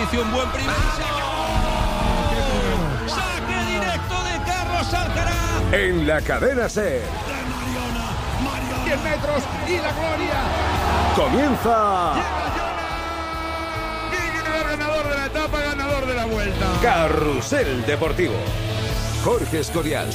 inicio un buen primer. ¡Saque directo de Carlos Alcaraz! En la cadena SER. 10 metros y la gloria. Comienza. Ganador de la etapa, ganador de la vuelta. Carrusel Deportivo. Jorge Escorial.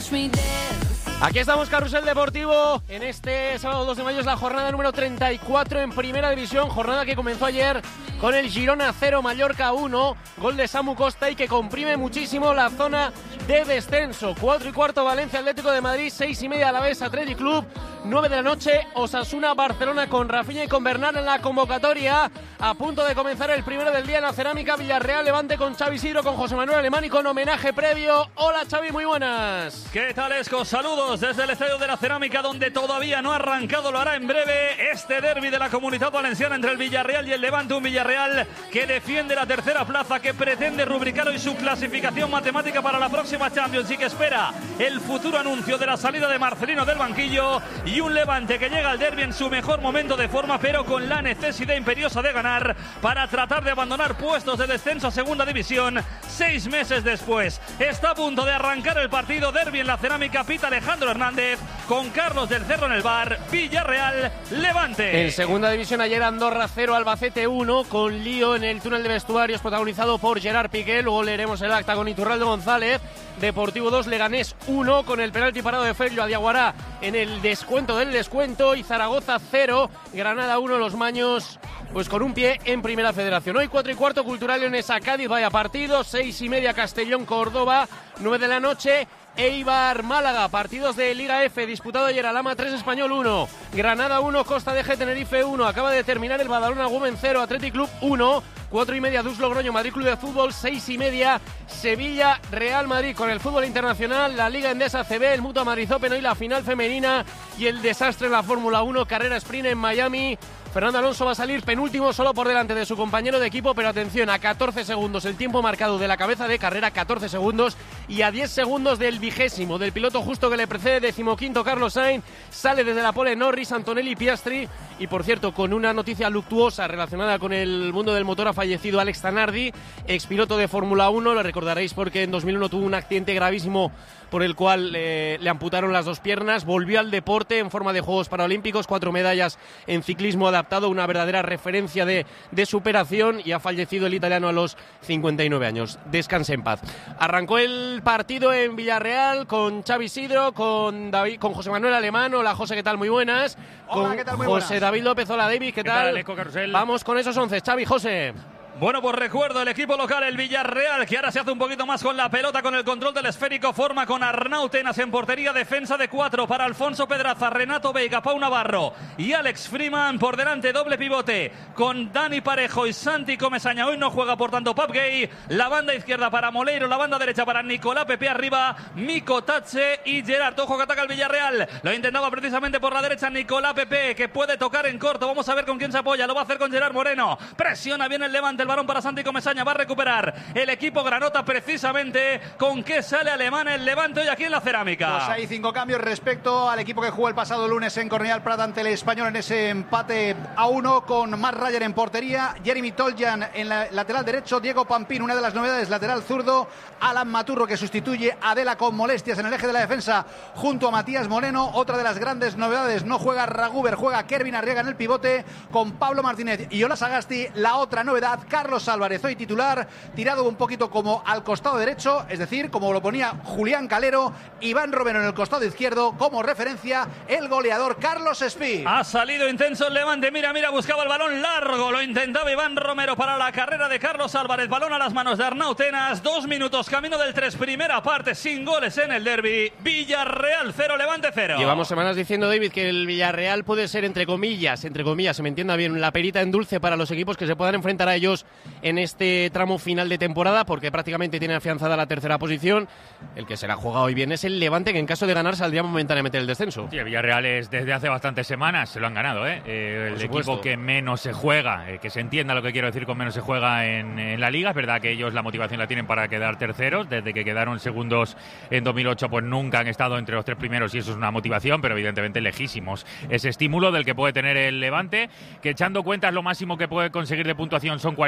Aquí estamos, Carrusel Deportivo. En este sábado 2 de mayo es la jornada número 34 en Primera División. Jornada que comenzó ayer con el Girona 0, Mallorca 1. Gol de Samu Costa y que comprime muchísimo la zona de descenso. 4:15 Valencia Atlético de Madrid, 6:30 Alavés Athletic Club. 9 de la noche Osasuna Barcelona con Rafinha y con Bernal en la convocatoria. A punto de comenzar el primero del día en la Cerámica. Villarreal Levante con Xavi Sidro, con José Manuel Alemán y con homenaje previo. Hola Xavi, muy buenas. ¿Qué tal, Esco? Saludos desde el estadio de la Cerámica, donde todavía no ha arrancado, lo hará en breve, este derbi de la Comunidad Valenciana entre el Villarreal y el Levante. Un Villarreal que defiende la tercera plaza, que pretende rubricar hoy su clasificación matemática para la próxima Champions y que espera el futuro anuncio de la salida de Marcelino del banquillo. Y un Levante que llega al derbi en su mejor momento de forma, pero con la necesidad imperiosa de ganar para tratar de abandonar puestos de descenso a segunda división 6 meses después. Está a punto de arrancar el partido. Derbi en la Cerámica, pita Alejandro Hernández con Carlos del Cerro en el bar. Villarreal Levante. En segunda división ayer Andorra 0, Albacete 1, con lío en el túnel de vestuarios protagonizado por Gerard Piqué. Luego leeremos el acta con Iturralde González. Deportivo 2, Leganés 1, con el penalti parado de Félix Adiaguará en el descuento del descuento. Y Zaragoza 0, Granada 1, los Maños pues con un pie en Primera Federación. Hoy 4:15 Cultural Leonesa Cádiz, vaya partido. 6:30 Castellón Córdoba. 9 de la noche Eibar Málaga, partidos de Liga F disputado ayer. Alhama 3, Español 1, Granada 1, Costa de G, Tenerife 1. Acaba de terminar el Badalona Women 0, Athletic Club 1. 4:30 Dus Logroño Madrid Club de Fútbol. 6:30 Sevilla Real Madrid. Con el fútbol internacional, la Liga Endesa CB, el Mutua Madrid Open, hoy la final femenina y el desastre en la Fórmula 1, carrera sprint en Miami. Fernando Alonso va a salir penúltimo, solo por delante de su compañero de equipo, pero atención, a 14 segundos el tiempo marcado de la cabeza de carrera, 14 segundos, y a 10 segundos del vigésimo, del piloto justo que le precede, 15º Carlos Sainz. Sale desde la pole Norris, Antonelli, Piastri. Y por cierto, con una noticia luctuosa relacionada con el mundo del motor, ha fallecido Alex Zanardi, expiloto de Fórmula 1, lo recordaréis porque en 2001 tuvo un accidente gravísimo por el cual le amputaron las 2 piernas. Volvió al deporte en forma de Juegos Paralímpicos, 4 medallas en ciclismo adaptado, una verdadera referencia de superación, y ha fallecido el italiano a los 59 años. Descanse en paz. Arrancó el partido en Villarreal con Xavi Sidro, con José Manuel Alemán. Hola José, ¿qué tal? Muy buenas. Hola, con ¿qué tal? Muy José buenas. David López, hola David, ¿qué tal? Eco Carrusel. Vamos con esos 11, Xavi, José. Bueno, pues recuerdo el equipo local, el Villarreal, que ahora se hace un poquito más con la pelota, con el control del esférico. Forma con Arnau Tenas en portería, defensa de 4 para Alfonso Pedraza, Renato Veiga, Pau Navarro y Alex Freeman. Por delante, doble pivote con Dani Parejo y Santi Comesaña. Hoy no juega, por tanto, Pap Gay. La banda izquierda para Moleiro, la banda derecha para Nicolás Pepe arriba, Miko Tatse y Gerard. Ojo que ataca el Villarreal. Lo intentaba precisamente por la derecha Nicolás Pepe, que puede tocar en corto. Vamos a ver con quién se apoya. Lo va a hacer con Gerard Moreno. Presiona bien el Levante, el balón para Santi Comesaña. Va a recuperar el equipo granota precisamente. ¿Con qué sale Alemán el Levante hoy aquí en la Cerámica? Pues hay 5 cambios respecto al equipo que jugó el pasado lunes en Cornellà Prat ante el Español en ese empate a 1, con Matt Ryan en portería, Jeremy Toljan en la lateral derecho, Diego Pampín, una de las novedades, lateral zurdo, Alan Maturro, que sustituye a Adela con molestias en el eje de la defensa junto a Matías Moreno. Otra de las grandes novedades, no juega Raguber, juega Kervin Arriaga en el pivote con Pablo Martínez y Ola Sagasti. La otra novedad, Carlos Álvarez, hoy titular, tirado un poquito como al costado derecho, es decir, como lo ponía Julián Calero. Iván Romero en el costado izquierdo, como referencia el goleador Carlos Espí. Ha salido intenso el Levante, mira, buscaba el balón largo, lo intentaba Iván Romero para la carrera de Carlos Álvarez. Balón a las manos de Arnau Tenas. 2 minutos, camino del 3, primera parte, sin goles en el derbi. Villarreal 0, Levante 0. Llevamos semanas diciendo, David, que el Villarreal puede ser, entre comillas, se me entienda bien, la perita en dulce para los equipos que se puedan enfrentar a ellos en este tramo final de temporada, porque prácticamente tiene afianzada la tercera posición. El que se la juega hoy bien es el Levante, que en caso de ganar saldría momentáneamente del descenso. Sí, el Villarreal es desde hace bastantes semanas, se lo han ganado, el equipo que menos se juega, que se entienda lo que quiero decir con menos se juega en la Liga. Es verdad que ellos la motivación la tienen para quedar terceros. Desde que quedaron segundos en 2008, pues nunca han estado entre los 3 primeros, y eso es una motivación, pero evidentemente lejísimos ese estímulo del que puede tener el Levante, que echando cuentas lo máximo que puede conseguir de puntuación son 40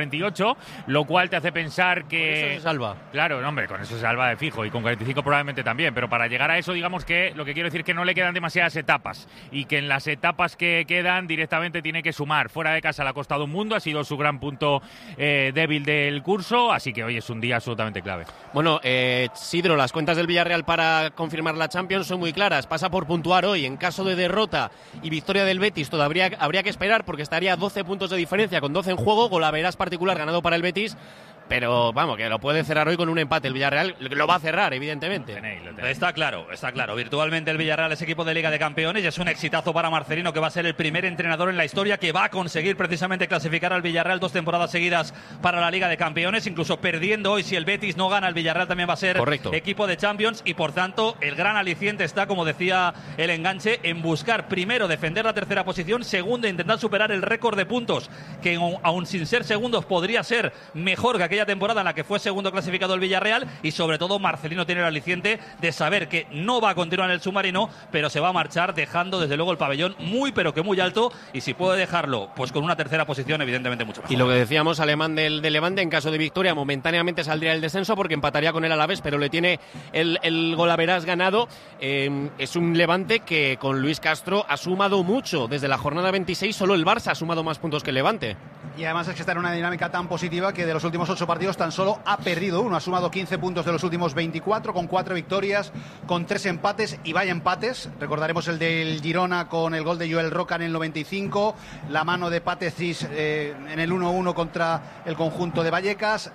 48, lo cual te hace pensar que... Con eso se salva. Claro, hombre, con eso se salva de fijo, y con 45 probablemente también, pero para llegar a eso, digamos que lo que quiero decir es que no le quedan demasiadas etapas, y que en las etapas que quedan directamente tiene que sumar. Fuera de casa le ha costado un mundo, ha sido su gran punto débil del curso, así que hoy es un día absolutamente clave. Bueno, Sidro, las cuentas del Villarreal para confirmar la Champions son muy claras. Pasa por puntuar hoy. En caso de derrota y victoria del Betis, todavía habría que esperar, porque estaría a 12 puntos de diferencia con 12 en juego. Golaveras particular ganado para el Betis. Pero vamos, que lo puede cerrar hoy con un empate. El Villarreal lo va a cerrar, evidentemente. Lo tenéis. Está claro. Virtualmente el Villarreal es equipo de Liga de Campeones y es un exitazo para Marcelino, que va a ser el primer entrenador en la historia que va a conseguir precisamente clasificar al Villarreal 2 temporadas seguidas para la Liga de Campeones. Incluso perdiendo hoy, si el Betis no gana, el Villarreal también va a ser equipo de Champions, y por tanto el gran aliciente está, como decía el enganche, en buscar primero defender la tercera posición, segundo intentar superar el récord de puntos, que aún sin ser segundos podría ser mejor que aquella temporada en la que fue segundo clasificado el Villarreal, y sobre todo Marcelino tiene el aliciente de saber que no va a continuar en el submarino, pero se va a marchar dejando desde luego el pabellón muy pero que muy alto, y si puede dejarlo pues con una tercera posición, evidentemente mucho mejor. Y lo que decíamos, Alemán del Levante, en caso de victoria momentáneamente saldría el descenso porque empataría con el Alavés, pero le tiene el golaveras ganado. Es un Levante que con Luis Castro ha sumado mucho. Desde la jornada 26 solo el Barça ha sumado más puntos que el Levante. Y además es que está en una dinámica tan positiva que de los últimos 8 partidos tan solo ha perdido uno. Ha sumado 15 puntos de los últimos 24, con 4 victorias, con 3 empates, y vaya empates. Recordaremos el del Girona con el gol de Joel Roca en el 95, la mano de Patecis en el 1-1 contra el conjunto de Vallecas,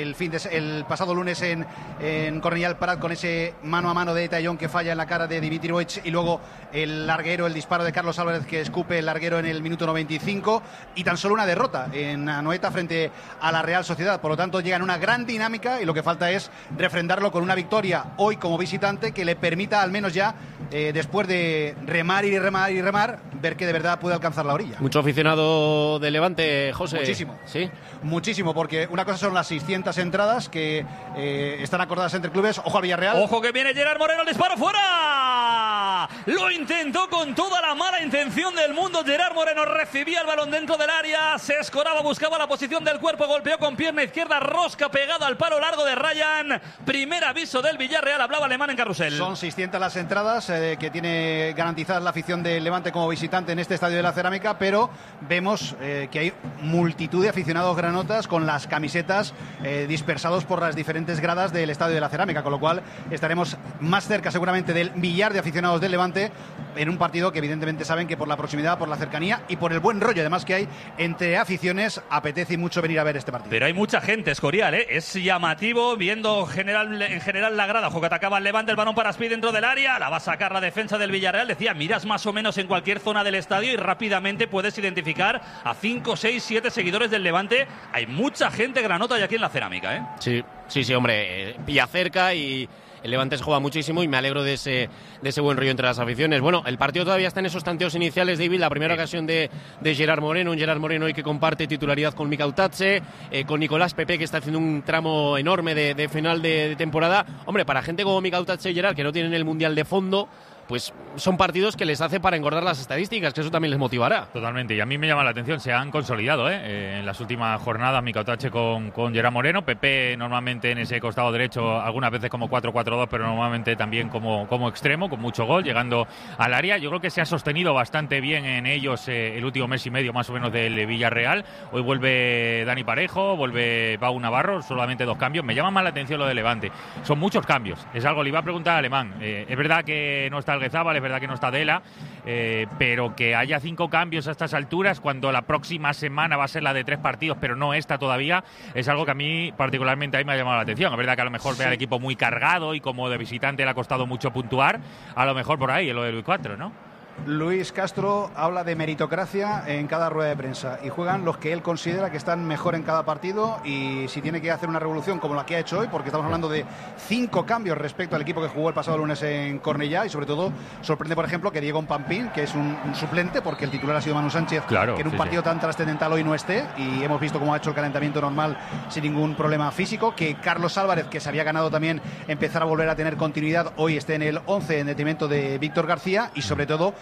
el pasado lunes en Cornellà Prat con ese mano a mano de Tallón que falla en la cara de Dimitrievich, y luego el larguero, el disparo de Carlos Álvarez que escupe el larguero en el minuto 95, y tan solo una derrota en Anoeta frente a la Real Sociedad. Por lo tanto, llega en una gran dinámica, y lo que falta es refrendarlo con una victoria hoy como visitante que le permita al menos ya, después de remar y remar y remar, ver que de verdad puede alcanzar la orilla. Mucho aficionado de Levante, José. Muchísimo. ¿Sí? Muchísimo, porque una cosa son las 600 entradas que están acordadas entre clubes. Ojo al Villarreal. Ojo que viene Gerard Moreno, el disparo fuera. Lo intentó con toda la mala intención del mundo. Gerard Moreno recibía el balón dentro del área, se escoraba, buscaba la posición del cuerpo, golpeó con pierna izquierda, rosca pegada al palo largo de Ryan. Primer aviso del Villarreal, hablaba Alemán en Carrusel. Son 600 las entradas que tiene garantizadas la afición del Levante como visitante en este Estadio de la Cerámica, pero vemos que hay multitud de aficionados granotas con las camisetas dispersados por las diferentes gradas del Estadio de la Cerámica, con lo cual estaremos más cerca seguramente del millar de aficionados del Levante en un partido que evidentemente saben que por la proximidad, por la cercanía y por el buen rollo además que hay entre aficiones, apetece mucho venir a ver este partido. Pero hay mucha gente, Escorial, es llamativo viendo en general la grada. Ojo que atacaba el Levante, el balón para Speed dentro del área, la va a sacar la defensa del Villarreal. Decía, miras más o menos en cualquier zona del estadio y rápidamente puedes identificar a 5, 6, 7 seguidores del Levante. Hay mucha gente granota ya aquí en la Cerámica, Sí, hombre, pilla cerca y el Levante se juega muchísimo, y me alegro de ese buen rollo entre las aficiones. Bueno, el partido todavía está en esos tanteos iniciales, David. La primera ocasión de Gerard Moreno, un Gerard Moreno hoy que comparte titularidad con Mikel Otatze, con Nicolás Pepe, que está haciendo un tramo enorme de final de temporada. Hombre, para gente como Mikel Otatze y Gerard, que no tienen el Mundial de fondo, pues son partidos que les hace para engordar las estadísticas, que eso también les motivará. Totalmente, y a mí me llama la atención, se han consolidado en las últimas jornadas Mikel Otatze con Gerard Moreno, Pepe normalmente en ese costado derecho, algunas veces como 4-4-2, pero normalmente también como extremo, con mucho gol, llegando al área. Yo creo que se ha sostenido bastante bien en ellos el último mes y medio más o menos del Villarreal. Hoy vuelve Dani Parejo, vuelve Pau Navarro, solamente 2 cambios. Me llama más la atención lo de Levante, son muchos cambios, es algo, le iba a preguntar a Alemán, es verdad que no está Alguezabal, es verdad que no está Dela, pero que haya 5 cambios a estas alturas, cuando la próxima semana va a ser la de 3 partidos, pero no esta todavía, es algo que a mí particularmente me ha llamado la atención. Es verdad que a lo mejor ve al equipo muy cargado y como de visitante le ha costado mucho puntuar, a lo mejor por ahí, en lo de Luis 4, ¿no? Luis Castro habla de meritocracia en cada rueda de prensa y juegan los que él considera que están mejor en cada partido, y si tiene que hacer una revolución como la que ha hecho hoy, porque estamos hablando de 5 cambios respecto al equipo que jugó el pasado lunes en Cornellà, y sobre todo sorprende por ejemplo que Diego Pampín, que es un suplente porque el titular ha sido Manu Sánchez, claro, que en un partido tan trascendental hoy no esté, y hemos visto cómo ha hecho el calentamiento normal sin ningún problema físico, que Carlos Álvarez, que se había ganado también empezar a volver a tener continuidad, hoy esté en el 11 en detrimento de Víctor García, y sobre todo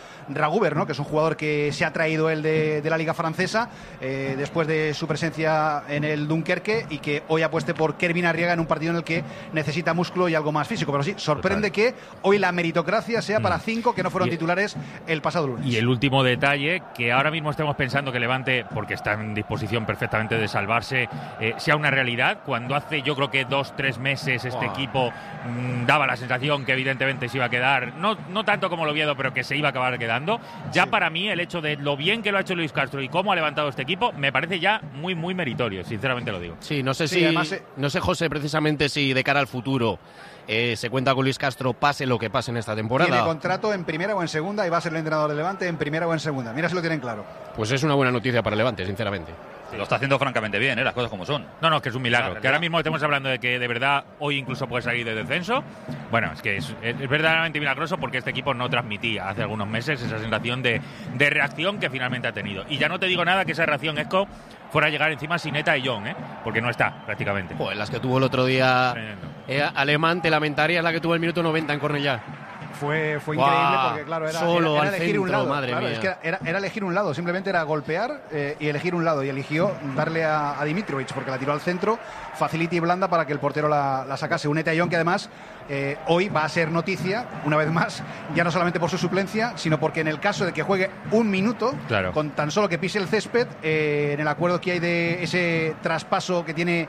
Raguber, ¿no? Que es un jugador que se ha traído él de la Liga Francesa después de su presencia en el Dunkerque, y que hoy apueste por Kervin Arriaga en un partido en el que necesita músculo y algo más físico. Pero sí, sorprende que hoy la meritocracia sea para 5 que no fueron titulares el pasado lunes. Y el último detalle, que ahora mismo estemos pensando que Levante, porque está en disposición perfectamente de salvarse, sea una realidad, cuando hace yo creo que 2-3 meses este equipo daba la sensación que evidentemente se iba a quedar, no tanto como el Oviedo, pero que se iba a acabar quedando. Ya para mí el hecho de lo bien que lo ha hecho Luis Castro y cómo ha levantado este equipo me parece ya muy, muy meritorio, sinceramente lo digo. Sí, no sé si, además, no sé, José, precisamente si de cara al futuro se cuenta con Luis Castro pase lo que pase en esta temporada. Tiene contrato en primera o en segunda y va a ser el entrenador de Levante en primera o en segunda. Mira si lo tienen claro. Pues es una buena noticia para Levante, sinceramente. Lo está haciendo francamente bien, las cosas como son. No, que es un milagro. Que ahora mismo estemos hablando de que de verdad hoy incluso puede salir de descenso. Bueno, es que es verdaderamente milagroso, porque este equipo no transmitía hace algunos meses esa sensación de reacción que finalmente ha tenido. Y ya no te digo nada que esa reacción, Esco, fuera a llegar encima sin Eta y John, porque no está prácticamente. Pues las que tuvo el otro día Alemán, te lamentarías la que tuvo el minuto 90 en Cornellá. Fue increíble, porque claro, era elegir centro, un lado. Madre claro, mía. Es que era elegir un lado, simplemente era golpear y elegir un lado, y eligió darle a Dimitrovic, porque la tiró al centro, facilita y blanda para que el portero la sacase. Un Etayón que además hoy va a ser noticia, una vez más, ya no solamente por su suplencia, sino porque en el caso de que juegue un minuto, con tan solo que pise el césped, en el acuerdo que hay de ese traspaso que tiene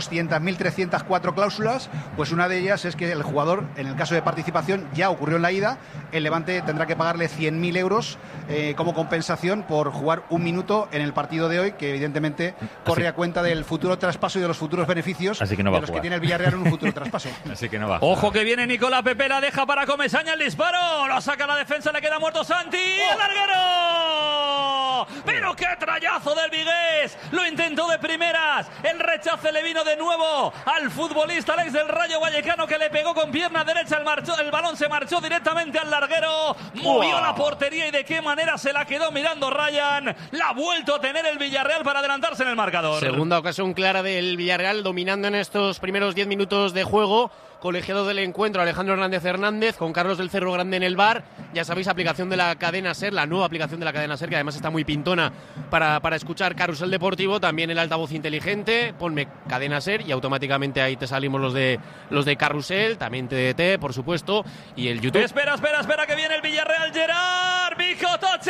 200.304 cláusulas, pues una de ellas es que el jugador, en el caso de participación, ya ocurrió en la ida, el Levante tendrá que pagarle 100.000 euros como compensación por jugar un minuto en el partido de hoy, que evidentemente corre a cuenta del futuro traspaso y de los futuros beneficios de los que tiene el Villarreal en un futuro traspaso. Así que no va. Ojo que viene Nicolás Pepe, la deja para Comesaña, el disparo, lo saca la defensa, le queda muerto Santi, ¡el larguero! ¡Pero qué trayazo del Vigués! Lo intentó de primeras, el rechace le vino de nuevo al futbolista Alex del Rayo Vallecano, que le pegó con pierna derecha, el balón se marchó directamente al larguero, movió la portería y de qué manera se la quedó mirando Ryan. La ha vuelto a tener el Villarreal para adelantarse en el marcador. Segunda ocasión clara del Villarreal, dominando en estos primeros 10 minutos de juego. Colegiado del encuentro, Alejandro Hernández, con Carlos del Cerro Grande en el bar. Ya sabéis, aplicación de la cadena SER, la nueva aplicación de la cadena SER, que además está muy pintona para escuchar Carrusel Deportivo. También el altavoz inteligente, ponme cadena SER y automáticamente ahí te salimos los de Carrusel, también TDT, por supuesto, y el YouTube. Espera, que viene el Villarreal. Gerard Micotoche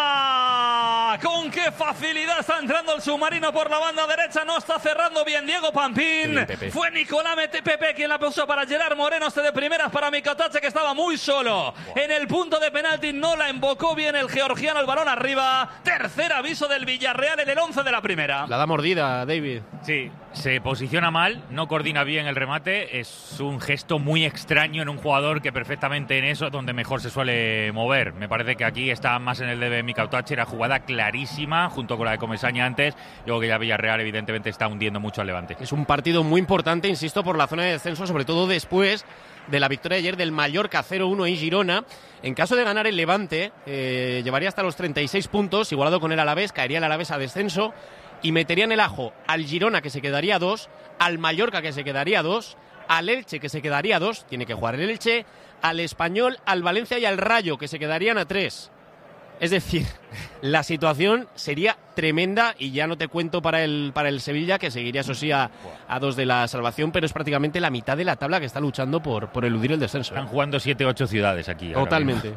arriba. Con qué facilidad está entrando el submarino por la banda derecha, no está cerrando bien Diego Pampín. Fue Nicolás Pepe quien la puso para Gerard Moreno, de primeras para Micotoche, que estaba muy solo en el punto de penalti, no la invocó bien el georgiano, el balón arriba. Tercer aviso del Villarreal en el 11 de la primera. La da mordida, David. Sí, se posiciona mal, no coordina bien el remate, es un gesto muy extraño en un jugador que perfectamente en eso es donde mejor se suele mover. Me parece que aquí está más en el de Micotoche, era jugada clarísima junto con la de Comesaña antes. Luego que ya Villarreal evidentemente está hundiendo mucho al Levante. Es un partido muy importante, insisto, por la zona de descenso, sobre todo después de la victoria ayer del Mallorca 0-1 en Girona. En caso de ganar el Levante, llevaría hasta los 36 puntos, igualado con el Alavés, caería el Alavés a descenso y metería en el ajo al Girona, que se quedaría 2, al Mallorca, que se quedaría 2, al Elche, que se quedaría 2, tiene que jugar el Elche, al Español, al Valencia y al Rayo, que se quedarían a 3. Es decir, la situación sería tremenda, y ya no te cuento para el Sevilla, que seguiría, eso sí, a 2 de la salvación, pero es prácticamente la mitad de la tabla que está luchando por eludir el descenso. Están jugando 7-8 ciudades aquí. Totalmente.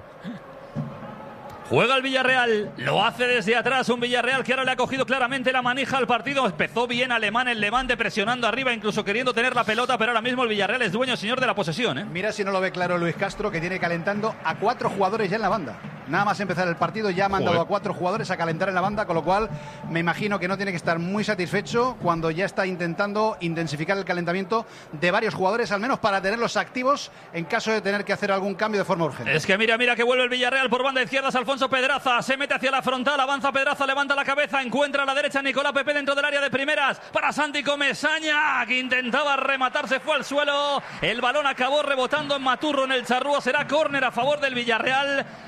Juega el Villarreal, lo hace desde atrás, un Villarreal que ahora le ha cogido claramente la manija al partido. Empezó bien Alemán, el Levante presionando arriba, incluso queriendo tener la pelota, pero ahora mismo el Villarreal es dueño, señor de la posesión. Mira si no lo ve claro Luis Castro, que tiene calentando a 4 jugadores ya en la banda. Nada más empezar el partido ya ha mandado a 4 jugadores a calentar en la banda, con lo cual me imagino que no tiene que estar muy satisfecho cuando ya está intentando intensificar el calentamiento de varios jugadores, al menos para tenerlos activos en caso de tener que hacer algún cambio de forma urgente. Es que mira que vuelve el Villarreal por banda izquierda, Alfonso Pedraza, se mete hacia la frontal, avanza Pedraza, levanta la cabeza, encuentra a la derecha Nicolás Pepe dentro del área de primeras para Santi Comesaña, que intentaba rematarse, fue al suelo, el balón acabó rebotando en Maturro, en el charrúa, será córner a favor del Villarreal. Está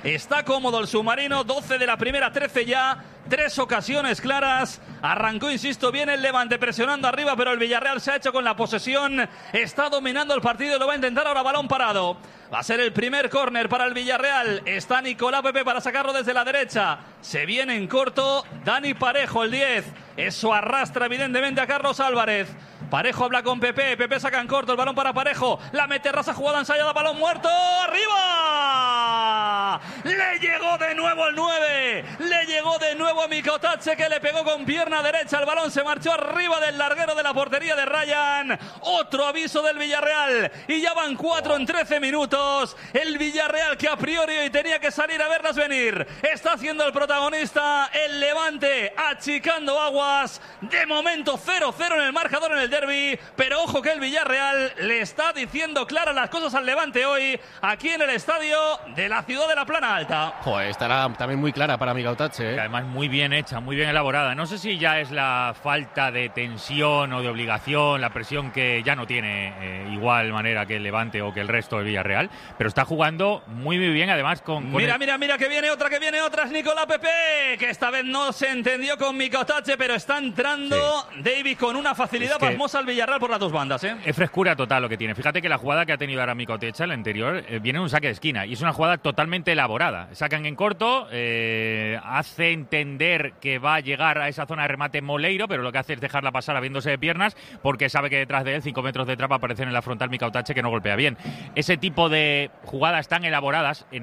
cómodo el submarino, 12 de la primera, 13 ya, 3 ocasiones claras. Arrancó, insisto, bien el Levante presionando arriba, pero el Villarreal se ha hecho con la posesión, está dominando el partido y lo va a intentar ahora. Balón parado, va a ser el primer córner para el Villarreal. Está Nicolás Pepe para sacarlo desde la derecha, se viene en corto Dani Parejo, el 10. Eso arrastra evidentemente a Carlos Álvarez. Parejo habla con Pepe, Pepe saca en corto el balón para Parejo, la mete rasa, jugada ensayada, balón muerto, ¡arriba! Le llegó de nuevo el 9, le llegó de nuevo a Mikotatse, que le pegó con pierna derecha, el balón se marchó arriba del larguero de la portería de Ryan. Otro aviso del Villarreal y ya van 4 en 13 minutos. El Villarreal, que a priori hoy tenía que salir a verlas venir, está haciendo el protagonista, el Levante achicando aguas. De momento 0-0 en el marcador en el derbi, pero ojo que el Villarreal le está diciendo claras las cosas al Levante hoy, aquí en el estadio de la ciudad de la Plana Alta. Joder, estará también muy clara para Mikotatse, ¿eh? Además muy bien hecha, muy bien elaborada. No sé si ya es la falta de tensión o de obligación, la presión que ya no tiene igual manera que el Levante o que el resto del Villarreal, pero está jugando muy bien, además con mira, que viene otra, es Nicolás Pepe, que esta vez no se entendió con Mikotatse, pero está entrando David con una facilidad pasmosa al Villarreal por las dos bandas, ¿eh? Es frescura total lo que tiene. Fíjate que la jugada que ha tenido ahora Mikotatse, el anterior, viene en un saque de esquina y es una jugada totalmente elaborada. Sacan en corto, hace entender que va a llegar a esa zona de remate Moleiro, pero lo que hace es dejarla pasar abriéndose de piernas porque sabe que detrás de él, 5 metros de trapa, aparecen en la frontal Mikotatse, que no golpea bien. Ese tipo de jugadas tan elaboradas en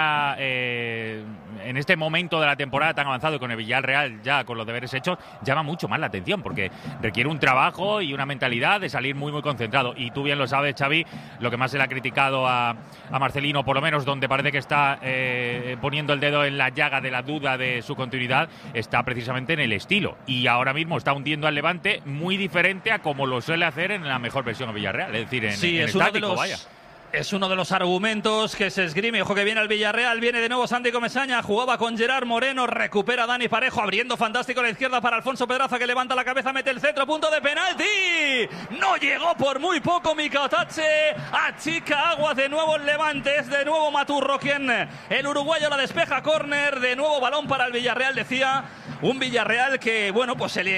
este momento de la temporada tan avanzado y con el Villarreal ya con los deberes hechos, llama mucho más la atención porque requiere un trabajo y una mentalidad de salir muy concentrado. Y tú bien lo sabes, Xavi, lo que más se le ha criticado a Marcelino, por lo menos donde parece que está poniendo el dedo en la llaga de la duda de su continuidad, está precisamente en el estilo. Y ahora mismo está hundiendo al Levante muy diferente a como lo suele hacer en la mejor versión de Villarreal, es decir, en estático, vaya. Es uno de los argumentos que se esgrime. Ojo que viene el Villarreal, viene de nuevo Santi Comesaña, jugaba con Gerard Moreno, recupera Dani Parejo, abriendo fantástico a la izquierda para Alfonso Pedraza, que levanta la cabeza, mete el centro, punto de penalti. No llegó por muy poco Mikotatse, achica aguas de nuevo el Levante, es de nuevo Maturro quien, el uruguayo, la despeja, córner, de nuevo balón para el Villarreal, decía. Un Villarreal que, bueno, pues se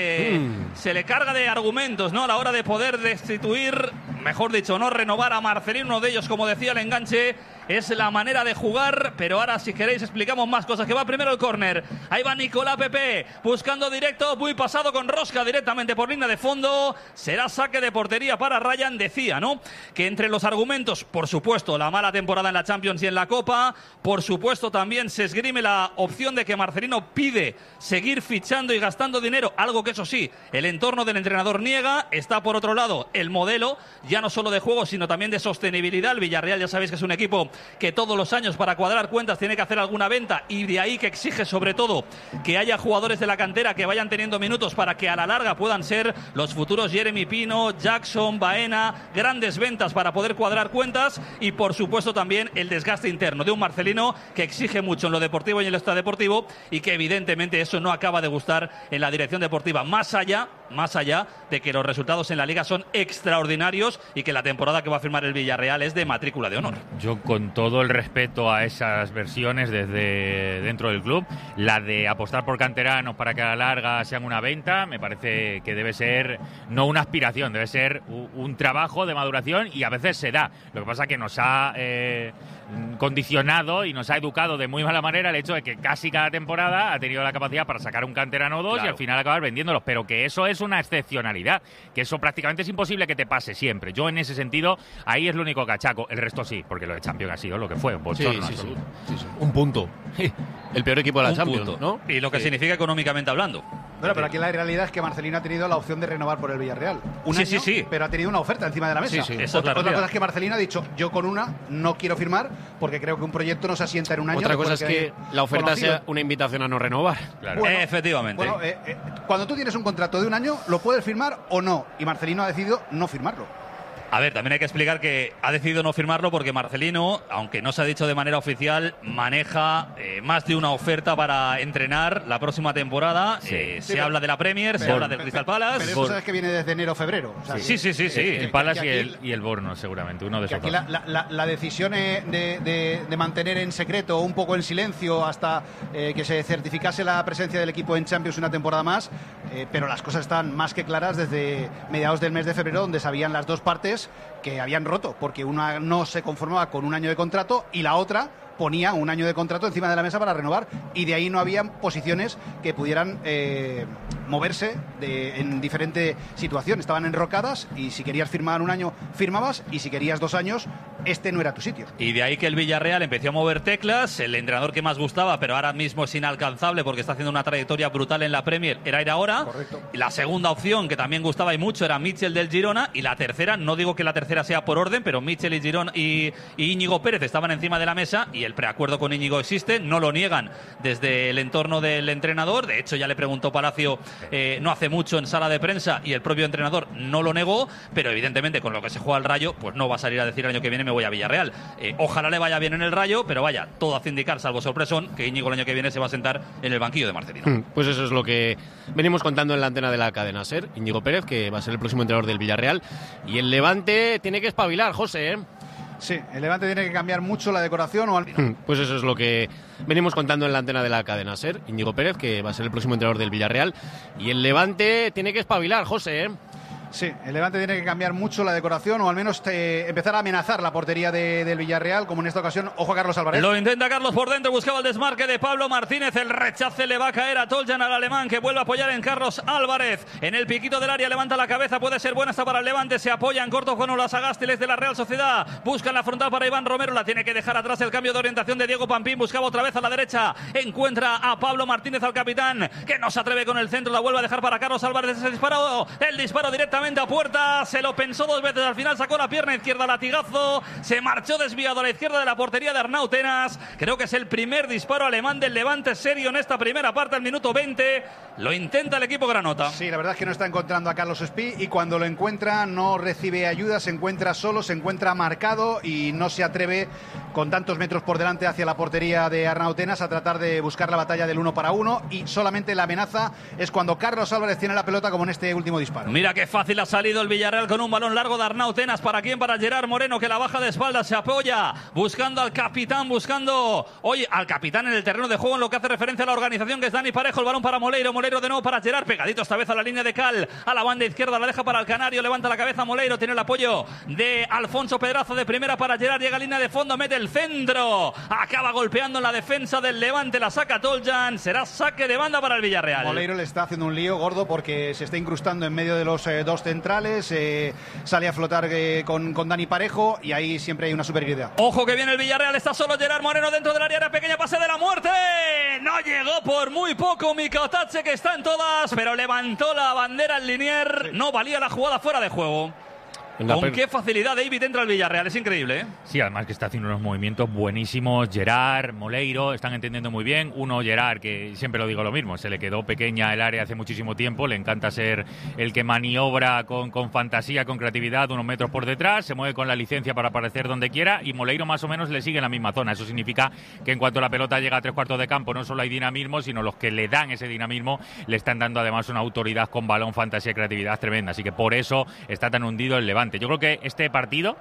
le carga de argumentos, ¿no? A la hora de poder destituir, mejor dicho, no renovar a Marcelino. Uno de ellos, como decía el enganche, es la manera de jugar, pero ahora si queréis explicamos más cosas. Que va primero el córner, ahí va Nicolás Pepe, buscando directo, muy pasado con rosca directamente por línea de fondo. Será saque de portería para Ryan. Decía, ¿no?, que entre los argumentos, por supuesto, la mala temporada en la Champions y en la Copa, por supuesto también se esgrime la opción de que Marcelino pide seguir fichando y gastando dinero, algo que eso sí, el entorno del entrenador niega. Está por otro lado el modelo, ya no solo de juego, sino también de sostenibilidad. El Villarreal, ya sabéis que es un equipo que todos los años, para cuadrar cuentas, tiene que hacer alguna venta, y de ahí que exige sobre todo que haya jugadores de la cantera que vayan teniendo minutos para que a la larga puedan ser los futuros Jeremy Pino, Jackson, Baena, grandes ventas para poder cuadrar cuentas. Y por supuesto también el desgaste interno de un Marcelino que exige mucho en lo deportivo y en lo extradeportivo, y que evidentemente eso no acaba de gustar en la dirección deportiva, más allá de que los resultados en la Liga son extraordinarios y que la temporada que va a firmar el Villarreal es de matrícula de honor. Yo, con todo el respeto a esas versiones desde dentro del club, la de apostar por canteranos para que a la larga sean una venta, me parece que debe ser no una aspiración, debe ser un trabajo de maduración, y a veces se da. Lo que pasa es que nos ha condicionado y nos ha educado de muy mala manera el hecho de que casi cada temporada ha tenido la capacidad para sacar un canterano o dos, claro, y al final acabar vendiéndolos, pero que eso es una excepcionalidad, que eso prácticamente es imposible que te pase siempre. Yo en ese sentido, ahí es lo único que achaco. El resto sí, porque lo de Champions ha sido lo que fue, un bochorno absoluto. Sí. Un punto. El peor equipo de la Champions, ¿no? Y lo que significa económicamente hablando. Bueno, pero aquí la realidad es que Marcelino ha tenido la opción de renovar por el Villarreal. Sí. Pero ha tenido una oferta encima de la mesa. Otra cosa es que Marcelino ha dicho, yo con una no quiero firmar porque creo que un proyecto no se asienta en un año. Otra cosa es que la oferta sea una invitación a no renovar. Claro. Bueno, efectivamente. Bueno, cuando tú tienes un contrato de un año, lo puedes firmar o no. Y Marcelino ha decidido no firmarlo. A ver, también hay que explicar que ha decidido no firmarlo porque Marcelino, aunque no se ha dicho de manera oficial, maneja más de una oferta para entrenar la próxima temporada. Se habla de la Premier, se habla del Crystal Palace. Pero eso sabes que viene desde enero o febrero. O sea, sí. El Palace y el Bournemouth, seguramente, uno de esos aquí dos. La decisión de mantener en secreto, un poco en silencio, hasta que se certificase la presencia del equipo en Champions una temporada más, pero las cosas están más que claras desde mediados del mes de febrero, donde sabían las dos partes que habían roto, porque una no se conformaba con un año de contrato y la otra ponía un año de contrato encima de la mesa para renovar, y de ahí no habían posiciones que pudieran moverse en diferente situación. Estaban enrocadas, y si querías firmar un año firmabas, y si querías 2 años este no era tu sitio. Y de ahí que el Villarreal empezó a mover teclas. El entrenador que más gustaba, pero ahora mismo es inalcanzable porque está haciendo una trayectoria brutal en la Premier, era ir ahora. Correcto. Y la segunda opción, que también gustaba y mucho, era Mitchell del Girona. Y la tercera, no digo que la tercera sea por orden, pero Mitchell y Girona y Íñigo Pérez estaban encima de la mesa, y el preacuerdo con Íñigo existe, no lo niegan desde el entorno del entrenador. De hecho, ya le preguntó Palacio no hace mucho en sala de prensa, y el propio entrenador no lo negó, pero evidentemente con lo que se juega al Rayo, pues no va a salir a decir el año que viene me voy a Villarreal. Ojalá le vaya bien en el Rayo, pero vaya, todo hace indicar, salvo sorpresón, que Íñigo el año que viene se va a sentar en el banquillo de Marcelino. Pues eso es lo que venimos contando en la antena de la cadena SER. Íñigo Pérez, que va a ser el próximo entrenador del Villarreal, y el Levante tiene que espabilar, José, ¿eh? Sí, el Levante tiene que cambiar mucho la decoración o al... Pues eso es lo que venimos contando en la antena de la cadena SER. Íñigo Pérez, que va a ser el próximo entrenador del Villarreal, y el Levante tiene que espabilar, José, ¿eh? Sí, el Levante tiene que cambiar mucho la decoración, o al menos empezar a amenazar la portería del Villarreal, como en esta ocasión. Ojo a Carlos Álvarez. Lo intenta Carlos por dentro, buscaba el desmarque de Pablo Martínez. El rechace le va a caer a Toljan, al alemán, que vuelve a apoyar en Carlos Álvarez. En el piquito del área levanta la cabeza, puede ser buena esta para el Levante. Se apoya en corto con los agástiles de la Real Sociedad. Buscan la frontal para Iván Romero, la tiene que dejar atrás. El cambio de orientación de Diego Pampín, buscaba otra vez a la derecha. Encuentra a Pablo Martínez, al capitán, que no se atreve con el centro. La vuelve a dejar para Carlos Álvarez. Ese disparo, el disparo directamente a puerta. Se lo pensó 2 veces, al final sacó la pierna izquierda, latigazo, se marchó desviado a la izquierda de la portería de Arnau Tenas. Creo que es el primer disparo alemán del Levante serio en esta primera parte, al minuto 20. Lo intenta el equipo granota. Sí, la verdad es que no está encontrando a Carlos Espí, y cuando lo encuentra no recibe ayuda, se encuentra solo, se encuentra marcado y no se atreve, con tantos metros por delante hacia la portería de Arnau Tenas, a tratar de buscar la batalla del 1 para 1, y solamente la amenaza es cuando Carlos Álvarez tiene la pelota, como en este último disparo. Mira qué fácil ha salido el Villarreal con un balón largo de Arnau Tenas. ¿Para quién? Para Gerard Moreno, que la baja de espaldas, se apoya, buscando al capitán, al capitán en el terreno de juego, en lo que hace referencia a la organización, que es Dani Parejo. El balón para Moleiro de nuevo para Gerard, pegadito esta vez a la línea de Cal, a la banda izquierda, la deja para el canario, levanta la cabeza Moleiro, tiene el apoyo de Alfonso Pedraza de primera para Gerard, llega a línea de fondo, mete el centro, acaba golpeando en la defensa del Levante, la saca Toljan, será saque de banda para el Villarreal. Moleiro le está haciendo un lío gordo porque se está incrustando en medio de los dos centrales, sale a flotar con Dani Parejo, y ahí siempre hay una superioridad. Ojo que viene el Villarreal, está solo Gerard Moreno dentro del área pequeña, pase de la muerte, no llegó por muy poco Mika Otache, que está en todas, pero levantó la bandera el Linier, no valía la jugada, fuera de juego. Con qué facilidad David entra al Villarreal, es increíble, ¿eh? Sí, además que está haciendo unos movimientos buenísimos. Gerard, Moleiro, están entendiendo muy bien. Gerard, que siempre lo digo lo mismo, se le quedó pequeña el área hace muchísimo tiempo, le encanta ser el que maniobra con fantasía, con creatividad, unos metros por detrás, se mueve con la licencia para aparecer donde quiera, y Moleiro más o menos le sigue en la misma zona. Eso significa que en cuanto la pelota llega a 3/4 de campo, no solo hay dinamismo, sino los que le dan ese dinamismo le están dando además una autoridad con balón, fantasía y creatividad tremenda. Así que por eso está tan hundido el Levante. Yo creo que este partido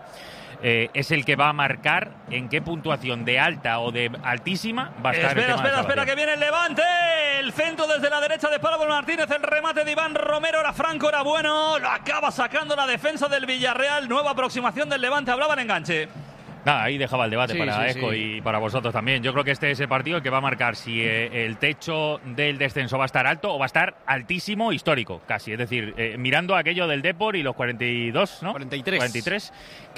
es el que va a marcar en qué puntuación de alta o de altísima va a estar. Espera, que viene el Levante. El centro desde la derecha de Pablo Martínez, el remate de Iván Romero, era franco, era bueno, lo acaba sacando la defensa del Villarreal. Nueva aproximación del Levante, hablaba en enganche. Nada, ahí dejaba el debate para Esco y para vosotros también. Yo creo que este es el partido el que va a marcar si el techo del descenso va a estar alto o va a estar altísimo, histórico, casi. Es decir, mirando aquello del Depor y los 42, ¿no? 43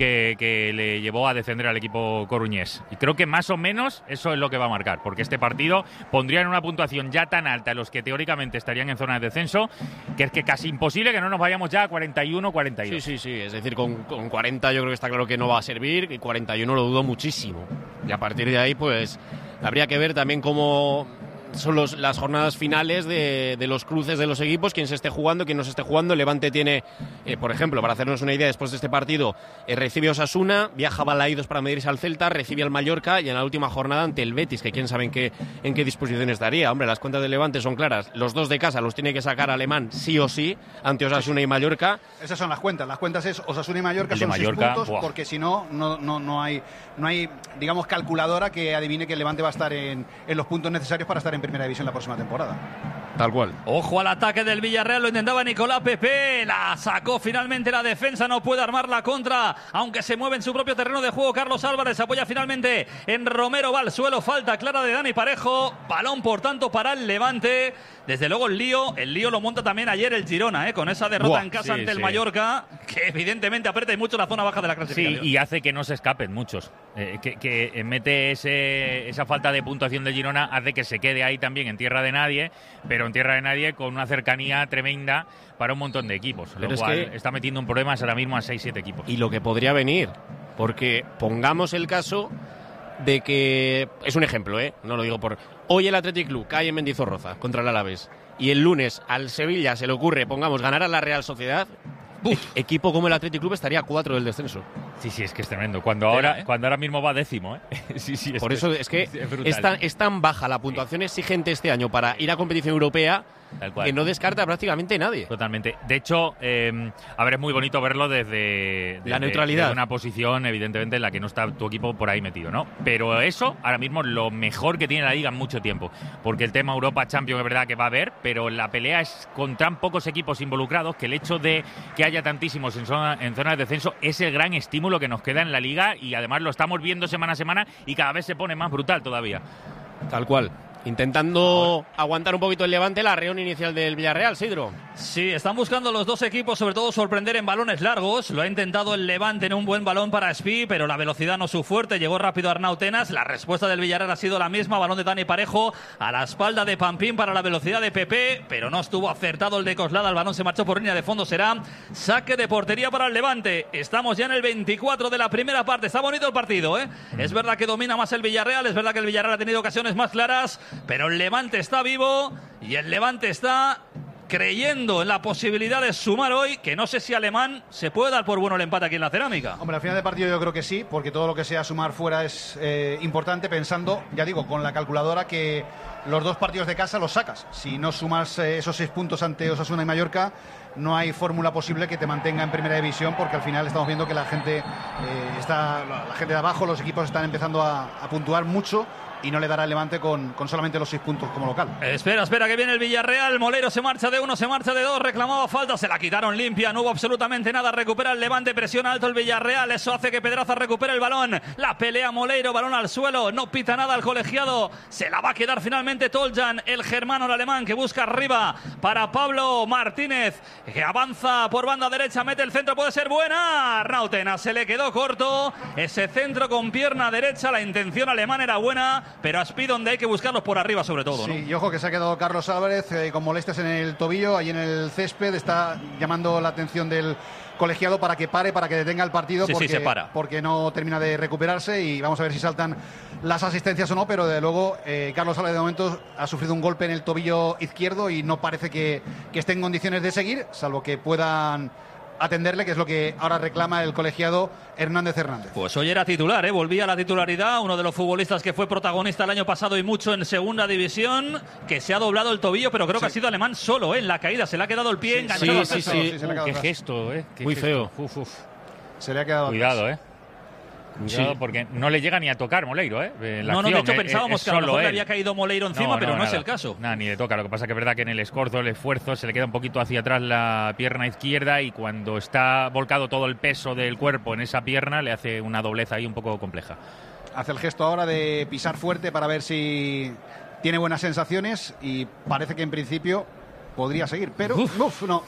que le llevó a descender al equipo coruñés. Y creo que más o menos eso es lo que va a marcar, porque este partido pondría en una puntuación ya tan alta a los que teóricamente estarían en zona de descenso, que es que casi imposible que no nos vayamos ya a 41, 42. Sí. Es decir, con 40 yo creo que está claro que no va a servir, y 41 lo dudo muchísimo. Y a partir de ahí, pues, habría que ver también cómo son las jornadas finales de los cruces de los equipos, quién se esté jugando, quién no se esté jugando. El Levante tiene, por ejemplo, para hacernos una idea, después de este partido, recibe a Osasuna, viaja a Balaídos para medirse al Celta, recibe al Mallorca y en la última jornada ante el Betis, que quién sabe en qué disposición estaría. Hombre, las cuentas del Levante son claras. Los dos de casa los tiene que sacar Alemán sí o sí ante Osasuna y Mallorca. Esas son las cuentas. Las cuentas es Osasuna y Mallorca, son 6 puntos, porque si no hay, digamos, calculadora que adivine que el Levante va a estar en los puntos necesarios para estar en primera división la próxima temporada. Tal cual. Ojo al ataque del Villarreal, lo intentaba Nicolás Pepe, la sacó finalmente la defensa, no puede armar la contra, aunque se mueve en su propio terreno de juego. Carlos Álvarez apoya finalmente en Romero, va al suelo, falta clara de Dani Parejo, balón por tanto para el Levante. Desde luego el lío lo monta también ayer el Girona, con esa derrota en casa ante el Mallorca, que evidentemente aprieta y mucho la zona baja de la clasificación. Sí, y hace que no se escapen muchos. Que mete esa falta de puntuación del Girona, hace que se quede ahí también en tierra de nadie, pero en tierra de nadie con una cercanía tremenda para un montón de equipos. Pero lo cual está metiendo un problema ahora mismo a 6-7 equipos. Y lo que podría venir, porque pongamos el caso de que, es un ejemplo, no lo digo por... Hoy el Athletic Club cae en Mendizorroza contra el Alavés y el lunes al Sevilla se le ocurre, pongamos, ganar a la Real Sociedad. Equipo como el Athletic Club estaría a 4 del descenso. Sí, es que es tremendo. Cuando ahora mismo va 10º, Sí, por eso es que es tan baja la puntuación exigente este año para ir a competición europea que no descarta prácticamente nadie. Totalmente. De hecho, a ver, es muy bonito verlo desde la neutralidad. Desde una posición, evidentemente, en la que no está tu equipo por ahí metido, ¿no? Pero eso, ahora mismo, es lo mejor que tiene la Liga en mucho tiempo. Porque el tema Europa Champions es verdad que va a haber, pero la pelea es con tan pocos equipos involucrados que el hecho de que haya tantísimos en zona de descenso es el gran estímulo que nos queda en la Liga, y además lo estamos viendo semana a semana y cada vez se pone más brutal todavía. Tal cual. Intentando aguantar un poquito el Levante, la reunión inicial del Villarreal, Sidro. Sí, están buscando los dos equipos, sobre todo sorprender en balones largos. Lo ha intentado el Levante en un buen balón para Espí, pero la velocidad no es su fuerte. Llegó rápido Arnau Tenas. La respuesta del Villarreal ha sido la misma. Balón de Dani Parejo a la espalda de Pampín para la velocidad de Pepe, pero no estuvo acertado el de Coslada. El balón se marchó por línea de fondo. Será saque de portería para el Levante. Estamos ya en el 24 de la primera parte. Está bonito el partido, Es verdad que domina más el Villarreal. Es verdad que el Villarreal ha tenido ocasiones más claras, pero el Levante está vivo y el Levante está creyendo en la posibilidad de sumar hoy, que no sé si Alemán se puede dar por bueno el empate aquí en la Cerámica. Hombre, al final de partido yo creo que sí, porque todo lo que sea sumar fuera es importante, pensando, ya digo, con la calculadora que los dos partidos de casa los sacas. Si no sumas esos 6 puntos ante Osasuna y Mallorca, no hay fórmula posible que te mantenga en primera división, porque al final estamos viendo que la gente la gente de abajo, los equipos están empezando a puntuar mucho, y no le dará el Levante con solamente los 6 puntos como local. Espera, que viene el Villarreal. Moleiro se marcha de 1, se marcha de 2, reclamaba falta, se la quitaron limpia, no hubo absolutamente nada. Recupera el Levante, presiona alto el Villarreal, eso hace que Pedraza recupere el balón. La pelea Moleiro, balón al suelo, no pita nada al colegiado, se la va a quedar finalmente Toljan, el germano, el alemán, que busca arriba para Pablo Martínez, que avanza por banda derecha, mete el centro, puede ser buena. Arnau Tenas, se le quedó corto ese centro con pierna derecha. La intención alemana era buena, pero a Speed donde hay que buscarlos por arriba sobre todo, sí, ¿no? Y ojo que se ha quedado Carlos Álvarez con molestias en el tobillo, ahí en el césped. Está llamando la atención del colegiado para que pare, para que detenga el partido, porque no termina de recuperarse, y vamos a ver si saltan las asistencias o no, pero de luego Carlos Álvarez de momento ha sufrido un golpe en el tobillo izquierdo y no parece que esté en condiciones de seguir, salvo que puedan atenderle, que es lo que ahora reclama el colegiado Hernández. Pues hoy era titular, volvía a la titularidad, uno de los futbolistas que fue protagonista el año pasado y mucho en segunda división, que se ha doblado el tobillo, pero creo que ha sido Alemán solo, en la caída, se le ha quedado el pie enganchado. Sí. Qué gesto, muy feo. Se le ha quedado. Cuidado, Cuidado, porque no le llega ni a tocar Moleiro, No, de hecho pensábamos que a lo mejor le había caído Moleiro encima, pero no es el caso. Nada, ni le toca. Lo que pasa es que es verdad que en el escorzo, el esfuerzo, se le queda un poquito hacia atrás la pierna izquierda, y cuando está volcado todo el peso del cuerpo en esa pierna, le hace una doblez ahí un poco compleja. Hace el gesto ahora de pisar fuerte para ver si tiene buenas sensaciones, y parece que en principio podría seguir, pero no.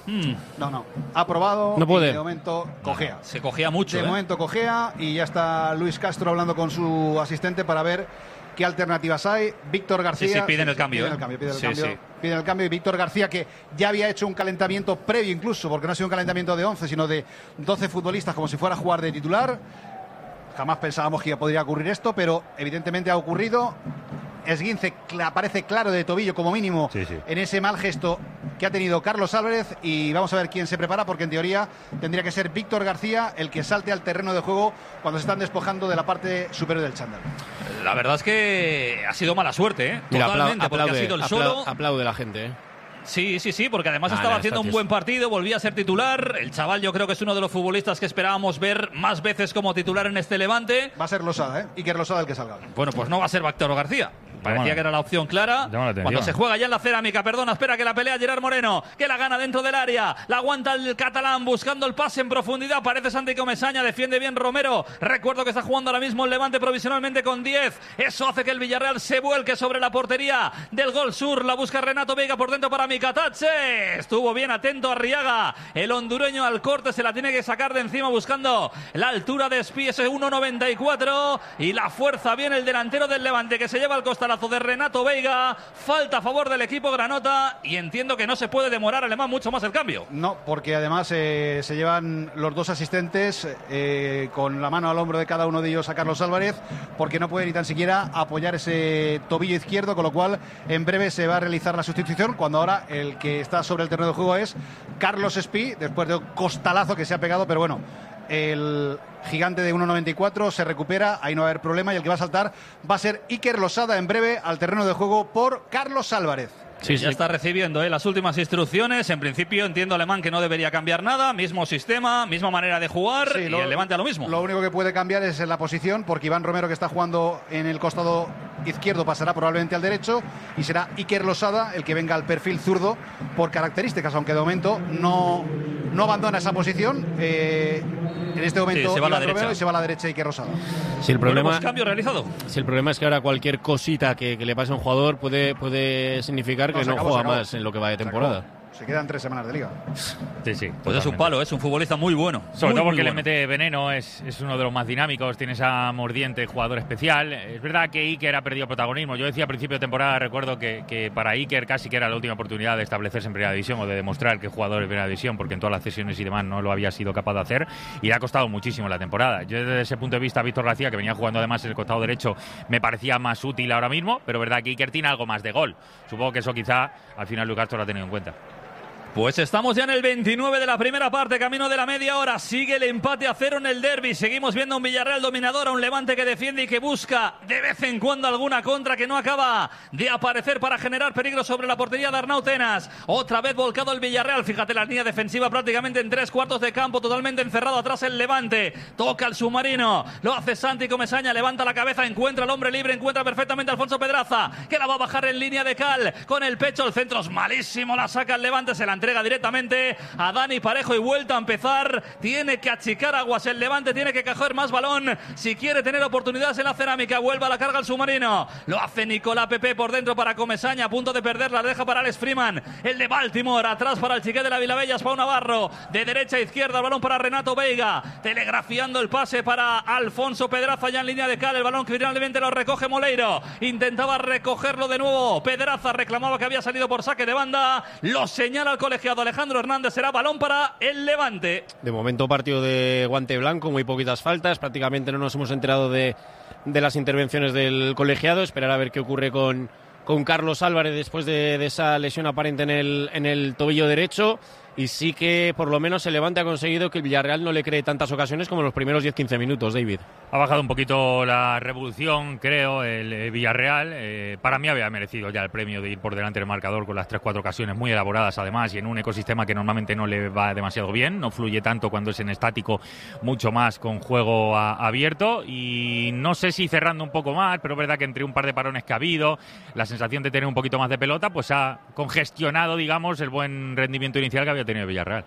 Ha probado, no puede. Y de momento cojea. Se cogea mucho. De momento cojea, y ya está Luis Castro hablando con su asistente para ver qué alternativas hay. Víctor García. Sí, piden el cambio. Piden el cambio. Y Víctor García, que ya había hecho un calentamiento previo incluso, porque no ha sido un calentamiento de 11, sino de 12 futbolistas, como si fuera a jugar de titular. Jamás pensábamos que podría ocurrir esto, pero evidentemente ha ocurrido. esguince aparece claro de tobillo como mínimo en ese mal gesto que ha tenido Carlos Álvarez, y vamos a ver quién se prepara, porque en teoría tendría que ser Víctor García el que salte al terreno de juego cuando se están despojando de la parte superior del chándal. La verdad es que ha sido mala suerte, ¿eh? Mira, totalmente, porque ha sido el solo. Aplaude la gente, ¿eh? Sí, porque además estaba haciendo un buen partido, volvía a ser titular. El chaval yo creo que es uno de los futbolistas que esperábamos ver más veces como titular en este Levante. Va a ser Losada, Iker Losada el que salga. Bueno, pues no va a ser Víctor García. Parecía que era la opción clara. Cuando se juega ya en la cerámica, espera que la pelea Gerard Moreno, que la gana dentro del área, la aguanta el catalán buscando el pase en profundidad, parece Santi Comesaña, defiende bien Romero. Recuerdo que está jugando ahora mismo el Levante provisionalmente con 10. Eso hace que el Villarreal se vuelque sobre la portería del Gol Sur. La busca Renato Veiga por dentro para Mikatache. Estuvo bien atento Arriaga, el hondureño al corte, se la tiene que sacar de encima buscando la altura de Espí, ese 1.94, y la fuerza bien el delantero del Levante, que se lleva al costalazo de Renato Veiga. Falta a favor del equipo granota, y entiendo que no se puede demorar Alemán mucho más el cambio. No, porque además se llevan los dos asistentes con la mano al hombro de cada uno de ellos a Carlos Álvarez, porque no puede ni tan siquiera apoyar ese tobillo izquierdo, con lo cual en breve se va a realizar la sustitución, cuando ahora el que está sobre el terreno de juego es Carlos Espí, después de un costalazo que se ha pegado, pero bueno, el gigante de 1.94 se recupera, ahí no va a haber problema, y el que va a saltar va a ser Iker Losada en breve al terreno de juego por Carlos Álvarez. Ya está recibiendo las últimas instrucciones. En principio entiendo Alemán que no debería cambiar nada, mismo sistema, misma manera de jugar, y el Levante a lo mismo. Lo único que puede cambiar es en la posición, porque Iván Romero, que está jugando en el costado izquierdo, pasará probablemente al derecho, y será Iker Losada el que venga al perfil zurdo por características, aunque de momento no abandona esa posición. En este momento se va a la derecha. derecha Y se va a la derecha Iker Losada. Si el problema, cambio realizado. Si el problema es que ahora cualquier cosita que le pase a un jugador puede significar que no juega más en lo que va de temporada. Se quedan 3 semanas de liga. Sí. Pues es un palo, es un futbolista muy bueno. Sobre todo porque le mete veneno, es uno de los más dinámicos, tiene esa mordiente, jugador especial. Es verdad que Iker ha perdido protagonismo. Yo decía a principio de temporada, recuerdo que para Iker casi que era la última oportunidad de establecerse en Primera División o de demostrar que es jugador en Primera División, porque en todas las cesiones y demás no lo había sido capaz de hacer, y le ha costado muchísimo la temporada. Yo desde ese punto de vista, Víctor García, que venía jugando además en el costado derecho, me parecía más útil ahora mismo, pero verdad que Iker tiene algo más de gol. Supongo que eso quizá al final Lucas Castro lo ha tenido en cuenta. Pues estamos ya en el 29 de la primera parte, camino de la media hora. Sigue el empate a 0 en el derbi. Seguimos viendo a un Villarreal dominador, a un Levante que defiende y que busca de vez en cuando alguna contra que no acaba de aparecer para generar peligro sobre la portería de Arnau Tenas. Otra vez volcado el Villarreal. Fíjate, la línea defensiva prácticamente en 3/4 de campo, totalmente encerrado atrás el Levante. Toca el submarino, lo hace Santi Comesaña, levanta la cabeza, encuentra al hombre libre, encuentra perfectamente a Alfonso Pedraza, que la va a bajar en línea de cal con el pecho. El centro es malísimo, la saca el Levante, se la entrega directamente a Dani Parejo y vuelta a empezar. Tiene que achicar aguas el Levante, tiene que coger más balón si quiere tener oportunidades en la cerámica. Vuelve a la carga el submarino, lo hace Nicolás Pepe por dentro para Comesaña, a punto de perderla, la deja para Alex Freeman, el de Baltimore, atrás para el chiquet de la Vilabella, Pau Navarro, de derecha a izquierda, el balón para Renato Veiga, telegrafiando el pase para Alfonso Pedraza ya en línea de cal, el balón que finalmente lo recoge Moleiro, intentaba recogerlo de nuevo Pedraza, reclamaba que había salido por saque de banda, lo señala el colegiado Alejandro Hernández, será balón para el Levante. De momento partido de guante blanco, muy poquitas faltas, prácticamente no nos hemos enterado de las intervenciones del colegiado. Esperar a ver qué ocurre con Carlos Álvarez después de esa lesión aparente en el tobillo derecho. Y sí que por lo menos el Levante ha conseguido que el Villarreal no le cree tantas ocasiones como en los primeros 10-15 minutos, David. Ha bajado un poquito la revolución, creo, el Villarreal. Para mí había merecido ya el premio de ir por delante del marcador con las 3-4 ocasiones muy elaboradas además, y en un ecosistema que normalmente no le va demasiado bien, no fluye tanto cuando es en estático, mucho más con juego abierto, y no sé si cerrando un poco más, pero es verdad que entre un par de parones que ha habido, la sensación de tener un poquito más de pelota, pues ha congestionado, digamos, el buen rendimiento inicial que había tenido Villarreal.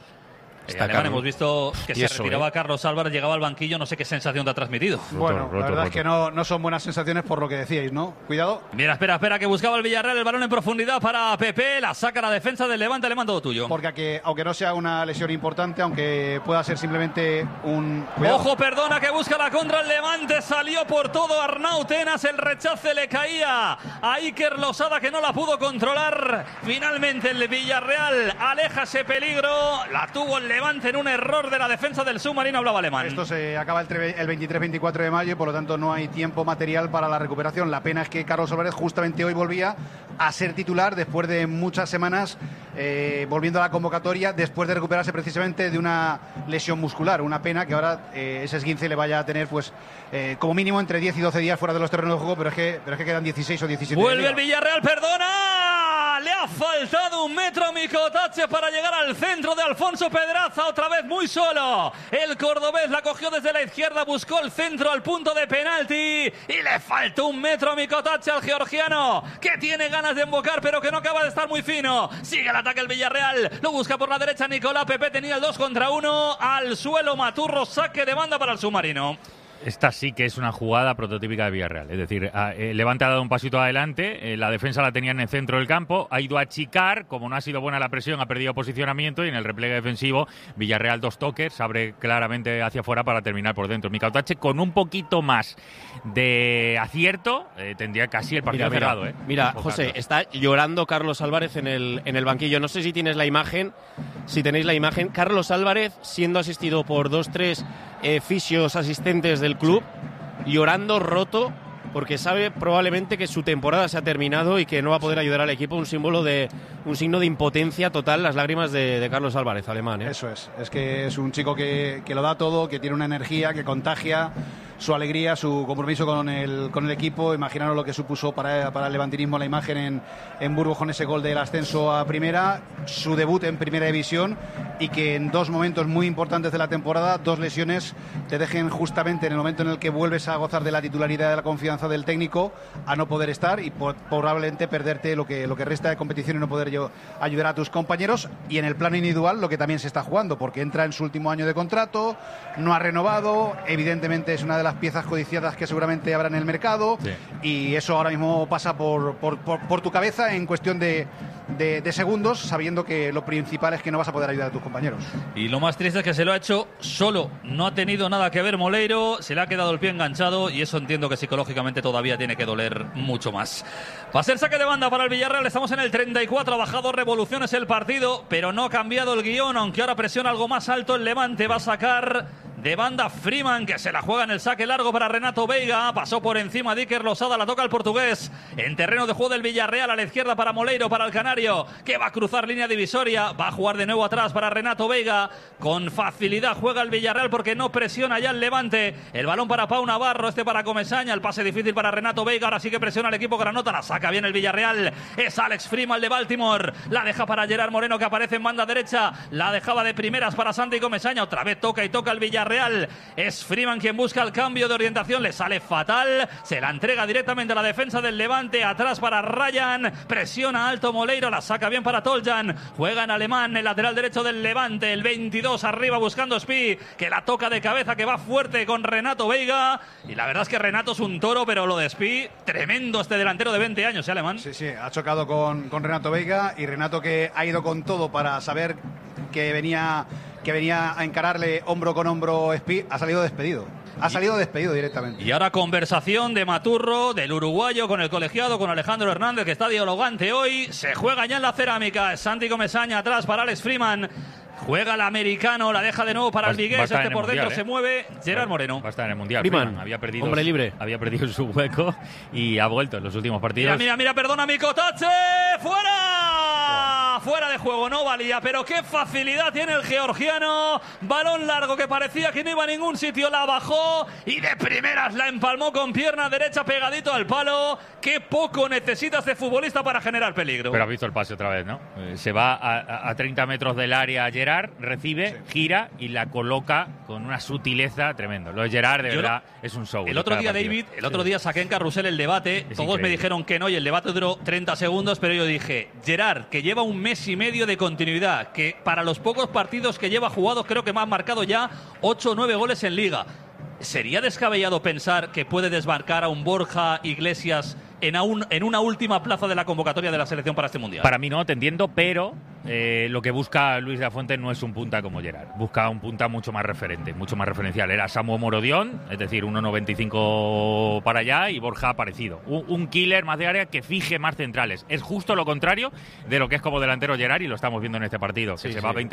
Hemos visto que se retiraba Carlos Álvarez, llegaba al banquillo, no sé qué sensación te ha transmitido. Bueno, la verdad es que no son buenas sensaciones por lo que decíais, ¿no? Cuidado. Mira, espera, que buscaba el Villarreal, el balón en profundidad para Pepe, la saca la defensa del Levante, le mando todo tuyo. Porque aunque no sea una lesión importante, aunque pueda ser simplemente un... Cuidado. Ojo, perdona, que busca la contra el Levante, salió por todo Arnau Tenas, el rechace le caía a Iker Losada, que no la pudo controlar, sacar finalmente el Villarreal. Aleja ese peligro. La tuvo el Levante en un error de la defensa del submarino. Hablaba alemán. Esto se acaba el 23-24 de mayo y por lo tanto no hay tiempo material para la recuperación. La pena es que Carlos Álvarez justamente hoy volvía a ser titular después de muchas semanas volviendo a la convocatoria después de recuperarse precisamente de una lesión muscular. Una pena que ahora ese esguince le vaya a tener pues como mínimo entre 10 y 12 días fuera de los terrenos de juego, pero es que quedan 16 o 17. Vuelve el Villarreal, perdona. Le ha faltado un metro a Micotache para llegar al centro de Alfonso Pedraza, otra vez muy solo. El cordobés la cogió desde la izquierda, buscó el centro al punto de penalti y le faltó un metro a Micotache, al georgiano, que tiene ganas de embocar pero que no acaba de estar muy fino. Sigue el ataque el Villarreal, lo busca por la derecha Nicolás Pepe, tenía el 2 contra 1, al suelo Maturro, saque de banda para el submarino. Esta sí que es una jugada prototípica de Villarreal. Es decir, Levante ha dado un pasito adelante, la defensa la tenía en el centro del campo, ha ido a achicar, como no ha sido buena la presión, ha perdido posicionamiento y en el repliegue defensivo, Villarreal 2 toques, se abre claramente hacia afuera para terminar por dentro. Micotache con un poquito más de acierto, tendría casi el partido cerrado. Mira, José, está llorando Carlos Álvarez en el banquillo. No sé si tienes la imagen, si tenéis la imagen. Carlos Álvarez siendo asistido por 2-3 fisios asistentes del club, llorando roto porque sabe probablemente que su temporada se ha terminado y que no va a poder ayudar al equipo. Un signo de impotencia total, las lágrimas de Carlos Álvarez, alemán. Eso es que es un chico que lo da todo, que tiene una energía, que contagia su alegría, su compromiso con el equipo. Imaginaros lo que supuso para el levantinismo la imagen en Burgos con ese gol del ascenso a primera, su debut en primera división, y que en 2 momentos muy importantes de la temporada, 2 lesiones, te dejen justamente en el momento en el que vuelves a gozar de la titularidad, de la confianza del técnico, a no poder estar y probablemente perderte lo que resta de competición y no poder ayudar a tus compañeros. Y en el plano individual lo que también se está jugando, porque entra en su último año de contrato, no ha renovado, evidentemente es una de las piezas codiciadas que seguramente habrá en el mercado, sí. Y eso ahora mismo pasa por tu cabeza en cuestión de segundos, sabiendo que lo principal es que no vas a poder ayudar a tus compañeros. Y lo más triste es que se lo ha hecho solo, no ha tenido nada que ver Moleiro, se le ha quedado el pie enganchado y eso entiendo que psicológicamente todavía tiene que doler mucho más. Va a ser saque de banda para el Villarreal, estamos en el 34, ha bajado revoluciones el partido, pero no ha cambiado el guión, aunque ahora presiona algo más alto el Levante, va a sacar de banda Freeman, que se la juega en el saque largo para Renato Veiga, pasó por encima de Iker Losada, la toca el portugués, en terreno de juego del Villarreal, a la izquierda para Moleiro, para el canario, que va a cruzar línea divisoria, va a jugar de nuevo atrás para Renato Veiga, con facilidad juega el Villarreal porque no presiona ya el Levante, el balón para Pau Navarro, para Comesaña, el pase difícil para Renato Veiga, ahora sí que presiona el equipo granota, la saca bien el Villarreal, es Alex Freeman de Baltimore, la deja para Gerard Moreno que aparece en banda derecha, la dejaba de primeras para Santi Comesaña, otra vez toca el Villarreal, es Freeman quien busca el cambio de orientación, le sale fatal, se la entrega directamente a la defensa del Levante, atrás para Ryan, presiona alto Moleiro, la saca bien para Toljan, juega en alemán, el lateral derecho del Levante, el 22 arriba buscando Spi, que la toca de cabeza, que va fuerte con Renato Veiga, y la verdad es que Renato es un toro, pero lo de Spi, tremendo este delantero de 20 años, alemán. Sí, ha chocado con Renato Veiga, y Renato que ha ido con todo para saber que venía a encararle hombro con hombro Spi, ha salido despedido. Ha salido despedido directamente. Y ahora conversación de Maturro, del uruguayo, con el colegiado, con Alejandro Hernández, que está dialogante hoy. Se juega ya en la cerámica. Santi Comesaña atrás para Alex Freeman. Juega el americano, la deja de nuevo para el Vigués, por dentro se mueve Gerard Moreno. Va a estar en el Mundial. Freeman, había perdido, hombre libre. Había perdido su hueco y ha vuelto en los últimos partidos. Mira, perdona, Micotache, ¡fuera! Fuera de juego, no valía, pero qué facilidad tiene el georgiano. Balón largo que parecía que no iba a ningún sitio, la bajó y de primeras la empalmó con pierna derecha pegadito al palo. Qué poco necesita este futbolista para generar peligro. Pero has visto el pase otra vez, ¿no? Se va a 30 metros del área Gerard, recibe, gira y la coloca con una sutileza tremendo. Lo de Gerard, de verdad, es un show. El otro día, David, día saqué en Carrusel el debate, todos increíble. Me dijeron que no y el debate duró 30 segundos, pero yo dije, Gerard, que lleva un mes y medio de continuidad, que para los pocos partidos que lleva jugados creo que me han marcado ya 8 o 9 goles en Liga. ¿Sería descabellado pensar que puede desmarcar a un Borja Iglesias en una última plaza de la convocatoria de la selección para este Mundial. Para mí no, te entiendo, pero lo que busca Luis de la Fuente no es un punta como Gerard. Busca un punta mucho más referente, mucho más referencial. Era Samu Morodión, es decir, 1,95 para allá, y Borja parecido. Un killer más de área que fije más centrales. Es justo lo contrario de lo que es como delantero Gerard, y lo estamos viendo en este partido. Sí, que se va 20